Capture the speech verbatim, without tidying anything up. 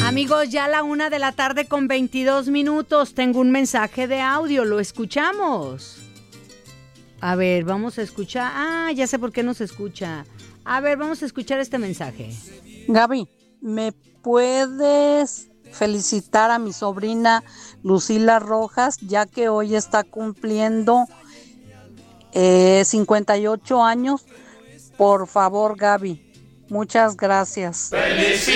Amigos, ya a la una de la tarde con veintidós minutos. Tengo un mensaje de audio, lo escuchamos. A ver, vamos a escuchar. Ah, ya sé por qué no se escucha. A ver, vamos a escuchar este mensaje. Gaby, ¿me puedes felicitar a mi sobrina Lucila Rojas, ya que hoy está cumpliendo eh, cincuenta y ocho años? Por favor, Gaby, muchas gracias. ¡Felicidades!